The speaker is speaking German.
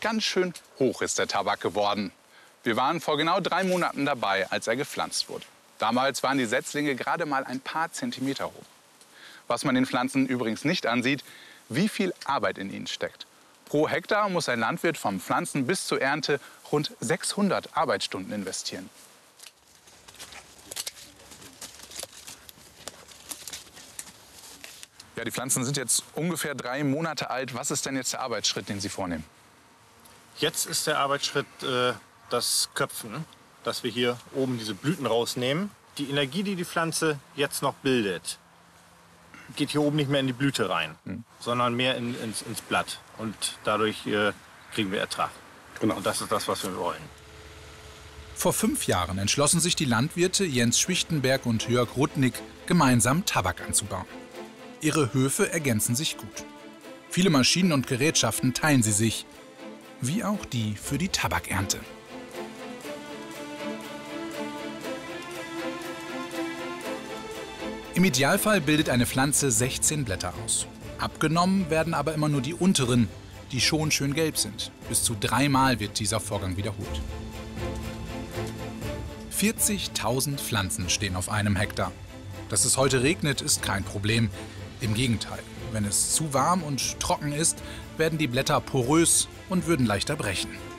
Ganz schön hoch ist der Tabak geworden. Wir waren vor genau 3 Monaten dabei, als er gepflanzt wurde. Damals waren die Setzlinge gerade mal ein paar Zentimeter hoch. Was man den Pflanzen übrigens nicht ansieht, wie viel Arbeit in ihnen steckt. Pro Hektar muss ein Landwirt vom Pflanzen bis zur Ernte rund 600 Arbeitsstunden investieren. Ja, die Pflanzen sind jetzt ungefähr 3 Monate alt. Was ist denn jetzt der Arbeitsschritt, den Sie vornehmen? Jetzt ist der Arbeitsschritt das Köpfen, dass wir hier oben diese Blüten rausnehmen. Die Energie, die die Pflanze jetzt noch bildet, geht hier oben nicht mehr in die Blüte rein, sondern mehr ins Blatt. Und dadurch kriegen wir Ertrag. Genau. Und das ist das, was wir wollen. Vor 5 Jahren entschlossen sich die Landwirte Jens Schwichtenberg und Jörg Rudnick, gemeinsam Tabak anzubauen. Ihre Höfe ergänzen sich gut. Viele Maschinen und Gerätschaften teilen sie sich, wie auch die für die Tabakernte. Im Idealfall bildet eine Pflanze 16 Blätter aus. Abgenommen werden aber immer nur die unteren, die schon schön gelb sind. Bis zu 3-mal wird dieser Vorgang wiederholt. 40.000 Pflanzen stehen auf einem Hektar. Dass es heute regnet, ist kein Problem. Im Gegenteil, wenn es zu warm und trocken ist, werden die Blätter porös und würden leichter brechen.